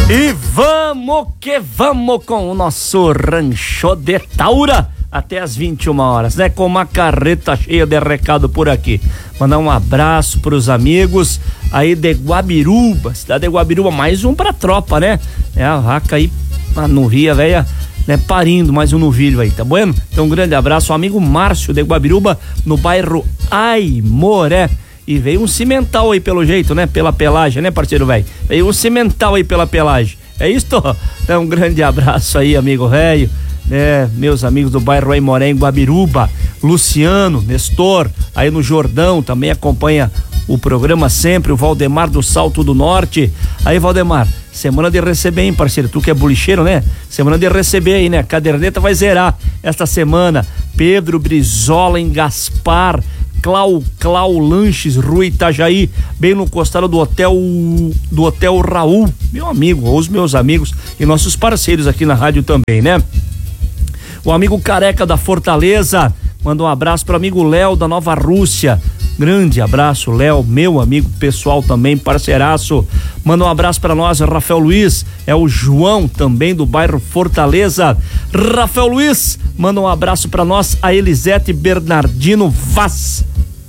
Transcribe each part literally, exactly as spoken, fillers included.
E vamos que vamos com o nosso Rancho de Taura até as vinte e uma horas, né? Com uma carreta cheia de recado por aqui. Mandar um abraço pros amigos aí de Guabiruba, cidade de Guabiruba, mais um pra tropa, né? É a vaca aí, a novilha velha, né? Parindo mais um novilho aí, tá bueno? Então um grande abraço ao amigo Márcio de Guabiruba, no bairro Aimoré. E veio um cimental aí pelo jeito, né? Pela pelagem, né, parceiro velho? Veio um cimental aí pela pelagem. É isso? Então um grande abraço aí, amigo velho, né? Meus amigos do bairro Aimoré, em Guabiruba. Luciano, Nestor, aí no Jordão, também acompanha o programa sempre. O Valdemar do Salto do Norte. Aí, Valdemar, semana de receber, hein, parceiro? Tu que é bolicheiro, né? Semana de receber aí, né? A caderneta vai zerar esta semana. Pedro Brizola em Gaspar. Clau, Clau Lanches, Rua Itajaí, bem no costado do hotel do Hotel Raul, meu amigo, os meus amigos e nossos parceiros aqui na rádio também, né? O amigo Careca da Fortaleza, manda um abraço para o amigo Léo da Nova Rússia. Grande abraço, Léo, meu amigo pessoal também, parceiraço. Manda um abraço para nós, Rafael Luiz, é o João também do bairro Fortaleza. Rafael Luiz, manda um abraço para nós, a Elisete Bernardino Vaz.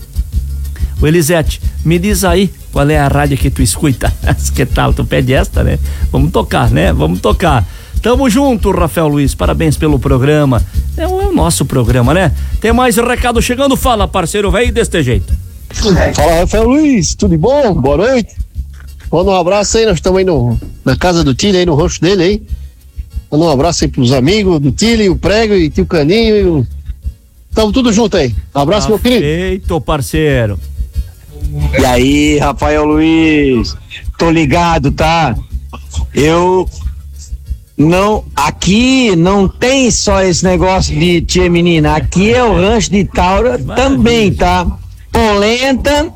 O Elisete, me diz aí qual é a rádio que tu escuta. Que tal? Tu pede esta, né? Vamos tocar, né? Vamos tocar. Tamo junto, Rafael Luiz, parabéns pelo programa. É o, é o nosso programa, né? Tem mais recado chegando, fala, parceiro, velho, deste jeito. Fala, Rafael Luiz, tudo bom? Boa noite. Manda um abraço aí, nós estamos aí no, na casa do Tilly, aí no rancho dele aí. Manda um abraço aí pros amigos do Tilly, o Prego e tio Caninho. E o... Tamo tudo junto aí. Um abraço, ah, meu querido. Eita, parceiro. E aí, Rafael Luiz, tô ligado, tá? Eu não, aqui não tem só esse negócio de tia menina, aqui é o Rancho de Taura também, tá? Polenta,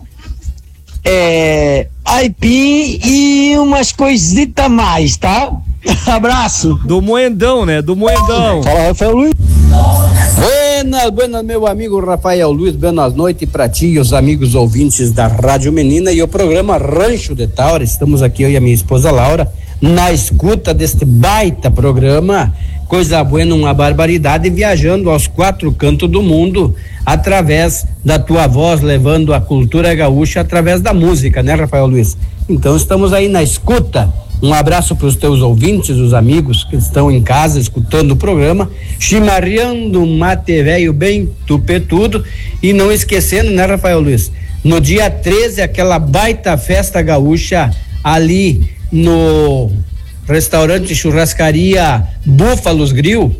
é, aipim e umas coisitas mais, tá? Abraço. Do Moendão, né? Do Moendão. Fala, Rafael Luiz. Buenas, buenas, meu amigo Rafael Luiz, boas noites pra ti e os amigos ouvintes da Rádio Menina e o programa Rancho de Taura. Estamos aqui, eu e a minha esposa Laura, na escuta deste baita programa, coisa boa, uma barbaridade, viajando aos quatro cantos do mundo, através da tua voz, levando a cultura gaúcha através da música, né, Rafael Luiz? Então estamos aí na escuta. Um abraço para os teus ouvintes, os amigos que estão em casa escutando o programa, chimarreando um mate velho bem tupetudo e não esquecendo, né, Rafael Luiz? No dia treze, aquela baita festa gaúcha ali no restaurante Churrascaria Búfalos Grill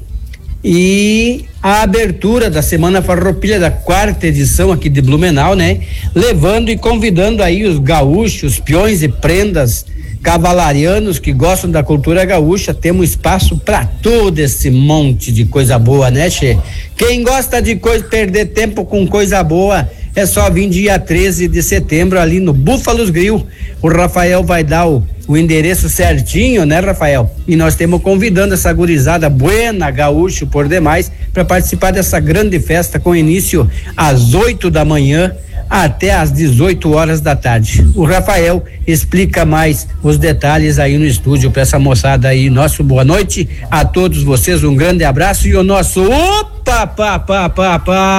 e a abertura da Semana Farroupilha da quarta edição aqui de Blumenau, né? Levando e convidando aí os gaúchos, peões e prendas cavalarianos que gostam da cultura gaúcha. Temos espaço para todo esse monte de coisa boa, né, Che? Quem gosta de coisa, perder tempo com coisa boa, é só vir dia treze de setembro ali no Búfalos Grill. O Rafael vai dar o, o endereço certinho, né, Rafael? E nós estamos convidando essa gurizada buena, gaúcho por demais, para participar dessa grande festa com início às oito da manhã até às dezoito horas da tarde. O Rafael explica mais os detalhes aí no estúdio para essa moçada aí. Nosso boa noite a todos vocês, um grande abraço e o nosso opa, pá, pá, pá,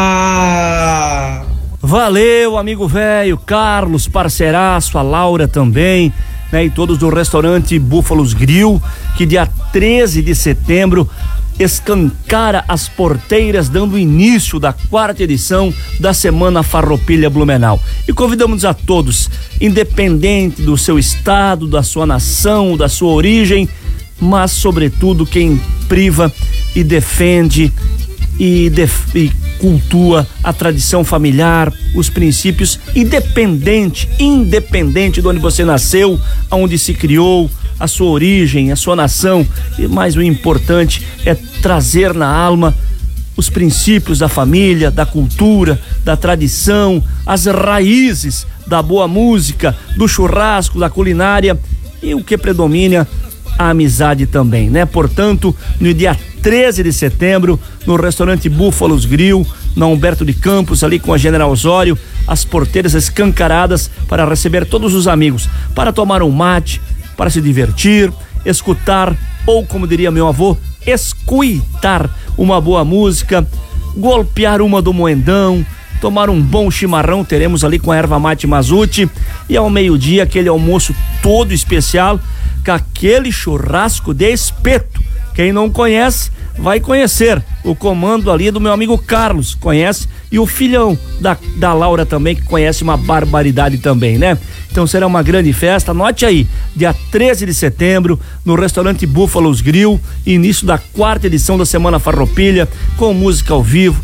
pá. Valeu, amigo velho, Carlos, parceiraço, a Laura também, né? E todos do restaurante Búfalos Grill, que dia treze de setembro escancara as porteiras, dando início da quarta edição da Semana Farroupilha Blumenau. E convidamos a todos, independente do seu estado, da sua nação, da sua origem, mas sobretudo quem priva e defende e, def- e cultua a tradição familiar, os princípios, independente, independente de onde você nasceu, aonde se criou, a sua origem, a sua nação. E mais o importante é trazer na alma os princípios da família, da cultura, da tradição, as raízes da boa música, do churrasco, da culinária e o que predomina, a amizade também, né? Portanto, no dia treze de setembro, no restaurante Búfalos Grill, na Humberto de Campos, ali com a General Osório, as porteiras escancaradas para receber todos os amigos, para tomar um mate, para se divertir escutar, ou como diria meu avô, escuitar uma boa música, golpear uma do moendão, tomar um bom chimarrão, teremos ali com a erva mate Mazute, e ao meio-dia aquele almoço todo especial, com aquele churrasco de espeto. Quem não conhece, vai conhecer o comando ali do meu amigo Carlos, conhece, e o filhão da, da Laura também, que conhece uma barbaridade também, né? Então será uma grande festa, anote aí, dia treze de setembro, no restaurante Búfalos Grill, início da quarta edição da Semana Farroupilha, com música ao vivo,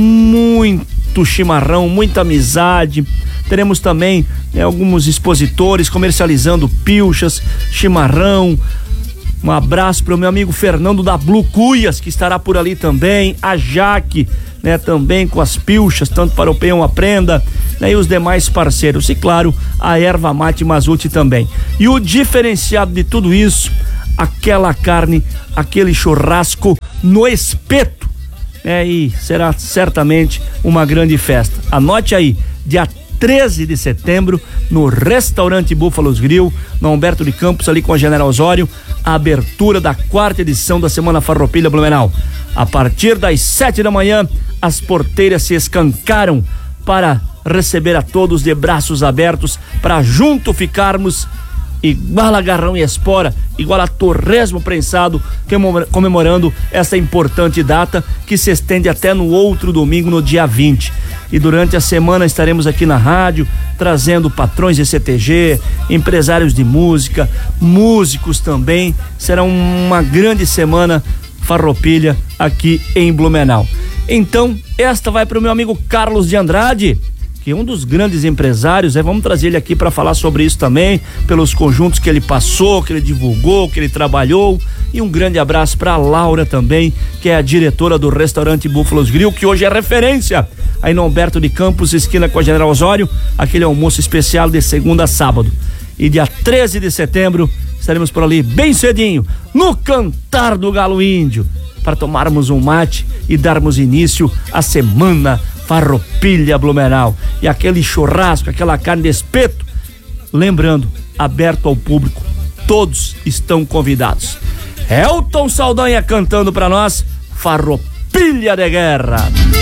muito chimarrão, muita amizade. Teremos também, né, alguns expositores comercializando pilchas, chimarrão. Um abraço para o meu amigo Fernando da Blue Cuias, que estará por ali também, a Jaque, né, também com as pilchas, tanto para o Peão Aprenda, né, e os demais parceiros, e claro, a erva mate Mazute também. E o diferenciado de tudo isso, aquela carne, aquele churrasco no espeto, né, e será certamente uma grande festa. Anote aí, dia treze de setembro, no restaurante Búfalos Grill, no Humberto de Campos, ali com a General Osório, a abertura da quarta edição da Semana Farroupilha Blumenau. A partir das sete da manhã, as porteiras se escancaram para receber a todos de braços abertos, para junto ficarmos igual a garrão e espora, igual a torresmo prensado, comemorando essa importante data que se estende até no outro domingo, no dia vinte. E durante a semana estaremos aqui na rádio trazendo patrões de C T G, empresários de música, músicos também. Será uma grande semana Farroupilha aqui em Blumenau. Então, esta vai para o meu amigo Carlos de Andrade, que é um dos grandes empresários, né? Vamos trazer ele aqui para falar sobre isso também, pelos conjuntos que ele passou, que ele divulgou, que ele trabalhou. E um grande abraço para a Laura também, que é a diretora do restaurante Búfalos Grill, que hoje é referência aí no Humberto de Campos, esquina com a General Osório, aquele almoço especial de segunda a sábado. E dia treze de setembro estaremos por ali bem cedinho, no Cantar do Galo Índio, para tomarmos um mate e darmos início à Semana Farroupilha Blumenau. E aquele churrasco, aquela carne de espeto, lembrando, aberto ao público, todos estão convidados. Elton Saldanha cantando para nós, Farroupilha de Guerra.